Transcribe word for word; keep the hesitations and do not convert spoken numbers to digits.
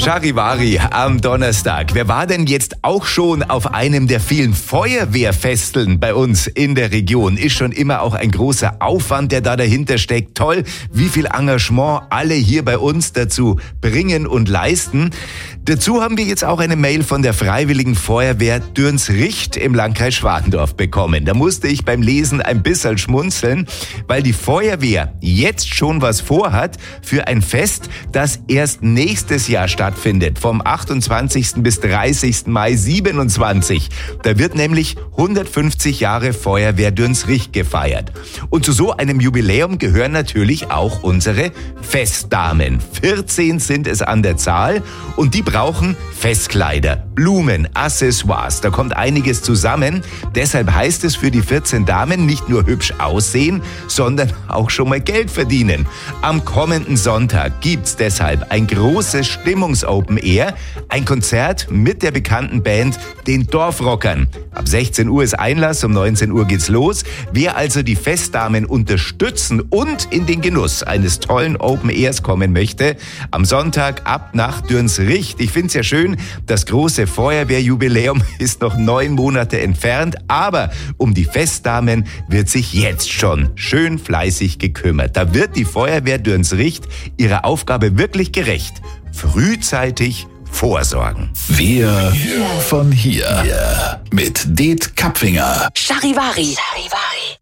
Charivari am Donnerstag. Wer war denn jetzt auch schon auf einem der vielen Feuerwehrfesteln bei uns in der Region? Ist schon immer auch ein großer Aufwand, der da dahinter steckt. Toll, wie viel Engagement alle hier bei uns dazu bringen und leisten. Dazu haben wir jetzt auch eine Mail von der Freiwilligen Feuerwehr Dürnsricht im Landkreis Schwantendorf bekommen. Da musste ich beim Lesen ein bisschen schmunzeln, weil die Feuerwehr jetzt schon was vorhat für ein Fest, das erst nächstes Jahr stattfindet, vom achtundzwanzigsten bis dreißigsten Mai siebenundzwanzig. Da wird nämlich hundertfünfzig Jahre Feuerwehr Dürnsricht gefeiert. Und zu so einem Jubiläum gehören natürlich auch unsere Festdamen. vierzehn sind es an der Zahl und die brauchen Festkleider, Blumen, Accessoires. Da kommt einiges zusammen. Deshalb heißt es für die vierzehn Damen nicht nur hübsch aussehen, sondern auch schon mal Geld verdienen. Am kommenden Sonntag gibt's deshalb ein großes Stimmungs-Open Air, ein Konzert mit der bekannten Band den Dorfrockern. Ab sechzehn Uhr ist Einlass, um neunzehn Uhr geht's los. Wer also die Festdamen unterstützen und in den Genuss eines tollen Open Airs kommen möchte, am Sonntag ab nach Dürnsricht. Ich find's ja schön, das große Feuerwehrjubiläum ist noch neun Monate entfernt, aber um die Festdamen wird sich jetzt schon schön fleißig gekümmert. Da wird die Feuerwehr Dürnsricht ihrer Aufgabe wirklich gerecht. Frühzeitig vorsorgen. Wir von hier. Mit Det Kapfinger. Charivari. Charivari.